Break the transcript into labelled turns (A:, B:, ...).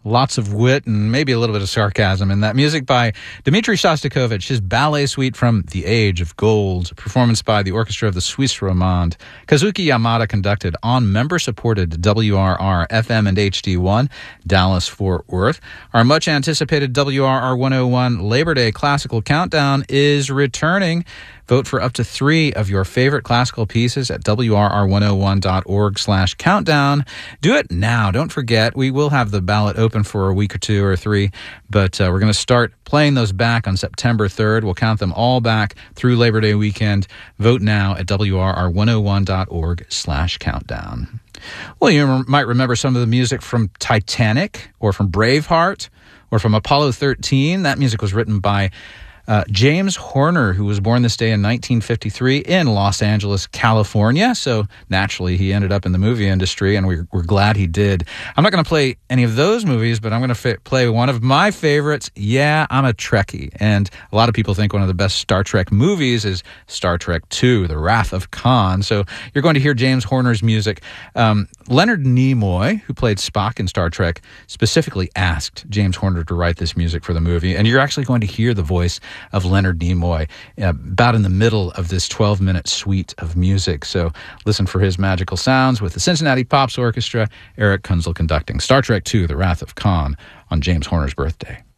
A: Lots of wit and maybe a little bit of sarcasm in that. Music by Dmitri Shostakovich, his ballet suite from The Age of Gold, performance by the orchestra of the Suisse Romande. Kazuki Yamada conducted on member-supported WRR FM and HD1, Dallas-Fort Worth. Our much-anticipated WRR 101 Labor Day Classical Countdown is returning. Vote for up to 3 of your favorite classical pieces at wrr101.org/countdown. Do it now. Don't forget, we will have the ballot open for a week or 2 or 3, but we're going to start playing those back on September 3rd. We'll count them all back through Labor Day weekend. Vote now at wrr101.org/countdown. Well, you might remember some of the music from Titanic or from Braveheart or from Apollo 13. That music was written by James Horner, who was born this day in 1953 in Los Angeles, California. So naturally, he ended up in the movie industry, and we're glad he did. I'm not going to play any of those movies, but I'm going to play one of my favorites. Yeah, I'm a Trekkie, and a lot of people think one of the best Star Trek movies is Star Trek II, The Wrath of Khan. So you're going to hear James Horner's music. Leonard Nimoy, who played Spock in Star Trek, specifically asked James Horner to write this music for the movie, and you're actually going to hear the voice of Leonard Nimoy about in the middle of this 12-minute suite of music. So listen for his magical sounds with the Cincinnati Pops Orchestra, Eric Kunzel conducting Star Trek II, The Wrath of Khan, on James Horner's birthday.